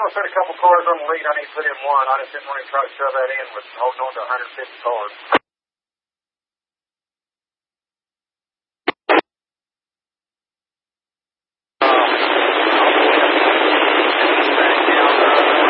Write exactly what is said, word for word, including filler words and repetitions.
going to set a couple cars on the lead. I need to put in one. I just didn't want to try to shove that in with holding on to one hundred fifty cars.